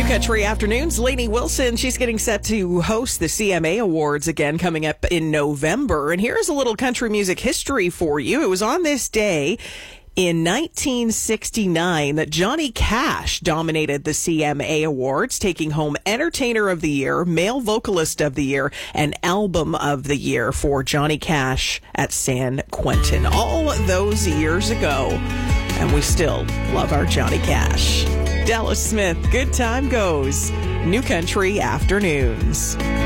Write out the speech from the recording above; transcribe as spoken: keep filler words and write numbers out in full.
Country Afternoons, Lainey Wilson, she's getting set to host the C M A Awards again coming up in November. And here's a little country music history for you. It was on this day in nineteen sixty-nine that Johnny Cash dominated the C M A Awards, taking home Entertainer of the Year, Male Vocalist of the Year, and Album of the Year for Johnny Cash at San Quentin. All those years ago, and we still love our Johnny Cash. Dallas Smith, Good Time Goes, New Country Afternoons.